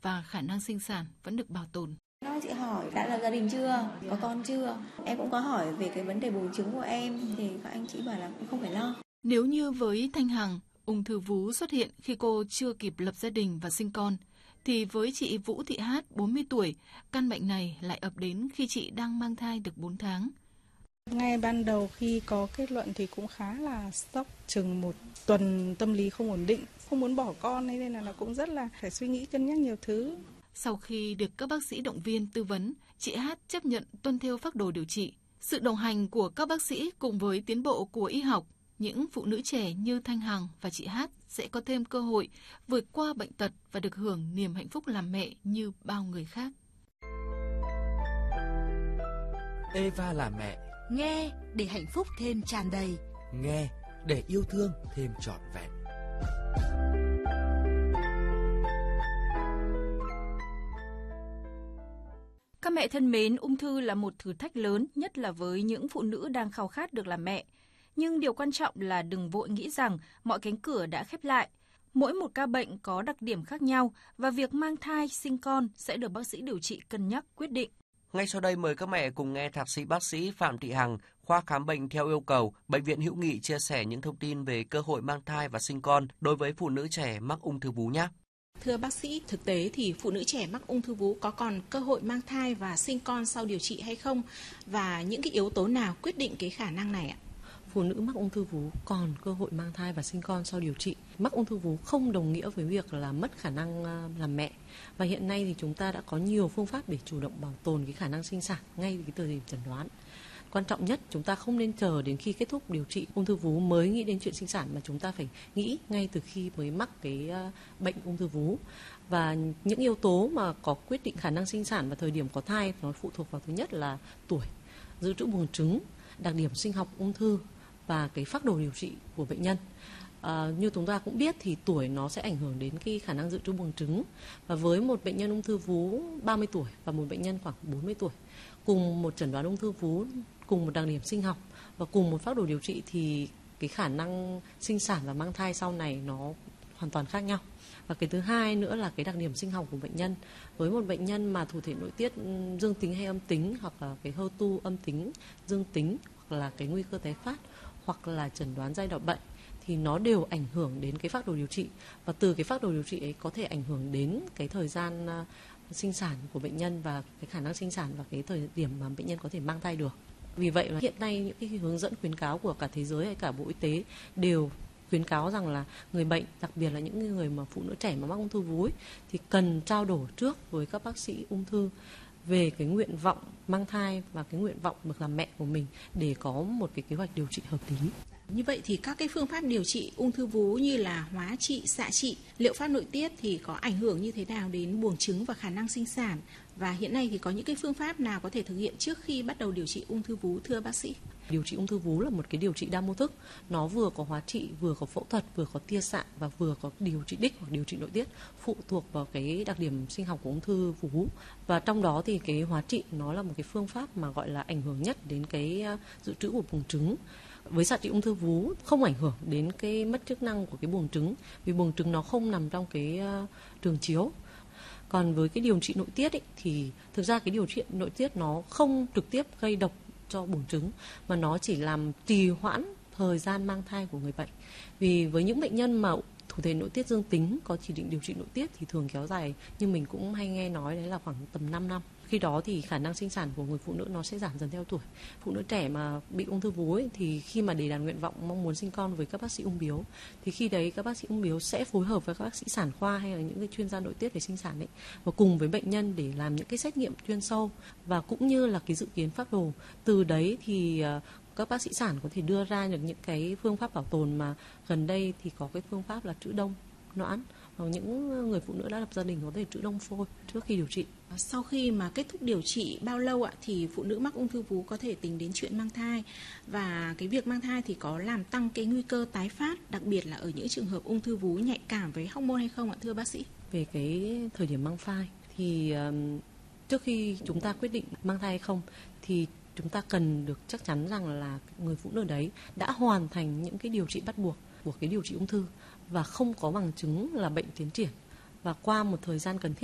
và khả năng sinh sản vẫn được bảo tồn. Chị hỏi đã lập gia đình chưa, có con chưa. Em cũng có hỏi về cái vấn đề buồng trứng của em thì các anh chị bảo là cũng không phải lo. Nếu như với Thanh Hằng, ung thư vú xuất hiện khi cô chưa kịp lập gia đình và sinh con, thì với chị Vũ Thị Hát, 40 tuổi, căn bệnh này lại ập đến khi chị đang mang thai được 4 tháng. Ngay ban đầu khi có kết luận thì cũng khá là sốc, chừng 1 tuần tâm lý không ổn định, không muốn bỏ con nên là cũng rất là phải suy nghĩ cân nhắc nhiều thứ. Sau khi được các bác sĩ động viên tư vấn, chị Hát chấp nhận tuân theo phác đồ điều trị. Sự đồng hành của các bác sĩ cùng với tiến bộ của y học, những phụ nữ trẻ như Thanh Hằng và chị Hát sẽ có thêm cơ hội vượt qua bệnh tật và được hưởng niềm hạnh phúc làm mẹ như bao người khác. Eva là mẹ. Nghe để hạnh phúc thêm tràn đầy. Nghe để yêu thương thêm trọn vẹn. Các mẹ thân mến, ung thư là một thử thách lớn, nhất là với những phụ nữ đang khao khát được làm mẹ. Nhưng điều quan trọng là đừng vội nghĩ rằng mọi cánh cửa đã khép lại. Mỗi một ca bệnh có đặc điểm khác nhau và việc mang thai, sinh con sẽ được bác sĩ điều trị cân nhắc quyết định. Ngay sau đây mời các mẹ cùng nghe thạc sĩ bác sĩ Phạm Thị Hằng, khoa khám bệnh theo yêu cầu, Bệnh viện Hữu Nghị chia sẻ những thông tin về cơ hội mang thai và sinh con đối với phụ nữ trẻ mắc ung thư vú nhé. Thưa bác sĩ, thực tế thì phụ nữ trẻ mắc ung thư vú có còn cơ hội mang thai và sinh con sau điều trị hay không? Và những cái yếu tố nào quyết định cái khả năng này ạ? Phụ nữ mắc ung thư vú còn cơ hội mang thai và sinh con sau điều trị. Mắc ung thư vú không đồng nghĩa với việc là mất khả năng làm mẹ. Và hiện nay thì chúng ta đã có nhiều phương pháp để chủ động bảo tồn cái khả năng sinh sản ngay từ cái thời điểm chẩn đoán. Quan trọng nhất, chúng ta không nên chờ đến khi kết thúc điều trị ung thư vú mới nghĩ đến chuyện sinh sản, mà chúng ta phải nghĩ ngay từ khi mới mắc cái bệnh ung thư vú. Và những yếu tố mà có quyết định khả năng sinh sản và thời điểm có thai nó phụ thuộc vào thứ nhất là tuổi, dự trữ buồng trứng, đặc điểm sinh học ung thư và cái phác đồ điều trị của bệnh nhân. Như chúng ta cũng biết thì tuổi nó sẽ ảnh hưởng đến cái khả năng dự trữ buồng trứng. Và với một bệnh nhân ung thư vú 30 tuổi và một bệnh nhân khoảng 40 tuổi, cùng một chẩn đoán ung thư vú, cùng một đặc điểm sinh học và cùng một phác đồ điều trị thì cái khả năng sinh sản và mang thai sau này nó hoàn toàn khác nhau. Và cái thứ hai nữa là cái đặc điểm sinh học của bệnh nhân. Với một bệnh nhân mà thủ thể nội tiết dương tính hay âm tính, hoặc là cái HER2 âm tính, dương tính, hoặc là cái nguy cơ tái phát, hoặc là chẩn đoán giai đoạn bệnh, thì nó đều ảnh hưởng đến cái phác đồ điều trị. Và từ cái phác đồ điều trị ấy có thể ảnh hưởng đến cái thời gian sinh sản của bệnh nhân và cái khả năng sinh sản và cái thời điểm mà bệnh nhân có thể mang thai được. Vì vậy là hiện nay những cái hướng dẫn khuyến cáo của cả thế giới hay cả Bộ Y tế đều khuyến cáo rằng là người bệnh, đặc biệt là những người mà phụ nữ trẻ mà mắc ung thư vú ấy, thì cần trao đổi trước với các bác sĩ ung thư về cái nguyện vọng mang thai và cái nguyện vọng được làm mẹ của mình để có một cái kế hoạch điều trị hợp lý. Như vậy thì các cái phương pháp điều trị ung thư vú như là hóa trị, xạ trị, liệu pháp nội tiết thì có ảnh hưởng như thế nào đến buồng trứng và khả năng sinh sản? Và hiện nay thì có những cái phương pháp nào có thể thực hiện trước khi bắt đầu điều trị ung thư vú, thưa bác sĩ? Điều trị ung thư vú là một cái điều trị đa mô thức. Nó vừa có hóa trị, vừa có phẫu thuật, vừa có tia xạ và vừa có điều trị đích hoặc điều trị nội tiết, phụ thuộc vào cái đặc điểm sinh học của ung thư vú. Và trong đó thì cái hóa trị nó là một cái phương pháp mà gọi là ảnh hưởng nhất đến cái dự trữ của buồng trứng. Với xạ trị ung thư vú không ảnh hưởng đến cái mất chức năng của cái buồng trứng, vì buồng trứng nó không nằm trong cái trường chiếu. Còn với cái điều trị nội tiết ấy, thì thực ra cái điều trị nội tiết nó không trực tiếp gây độc cho buồng trứng, mà nó chỉ làm trì hoãn thời gian mang thai của người bệnh. Vì với những bệnh nhân mà thủ thể nội tiết dương tính có chỉ định điều trị nội tiết thì thường kéo dài, nhưng mình cũng hay nghe nói đấy là khoảng tầm 5 năm. Khi đó thì khả năng sinh sản của người phụ nữ nó sẽ giảm dần theo tuổi. Phụ nữ trẻ mà bị ung thư vú ấy, thì khi mà để đạt nguyện vọng mong muốn sinh con với các bác sĩ ung bướu, thì khi đấy các bác sĩ ung bướu sẽ phối hợp với các bác sĩ sản khoa hay là những cái chuyên gia nội tiết về sinh sản ấy, và cùng với bệnh nhân để làm những cái xét nghiệm chuyên sâu và cũng như là cái dự kiến phác đồ. Từ đấy thì các bác sĩ sản có thể đưa ra được những cái phương pháp bảo tồn, mà gần đây thì có cái phương pháp là trữ đông noãn, hoặc những người phụ nữ đã lập gia đình có thể trữ đông phôi trước khi điều trị. Sau khi mà kết thúc điều trị bao lâu ạ thì phụ nữ mắc ung thư vú có thể tính đến chuyện mang thai, và cái việc mang thai thì có làm tăng cái nguy cơ tái phát, đặc biệt là ở những trường hợp ung thư vú nhạy cảm với hormone hay không ạ, thưa bác sĩ? Về cái thời điểm mang thai thì trước khi chúng ta quyết định mang thai hay không thì chúng ta cần được chắc chắn rằng là người phụ nữ đấy đã hoàn thành những cái điều trị bắt buộc của cái điều trị ung thư và không có bằng chứng là bệnh tiến triển, và qua một thời gian cần thiết